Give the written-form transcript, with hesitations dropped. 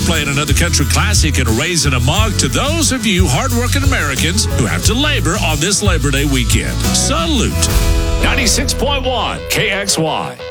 playing another country classic and raising a mug to those of you hardworking Americans who have to labor on this Labor Day weekend. Salute. 96.1 KXY.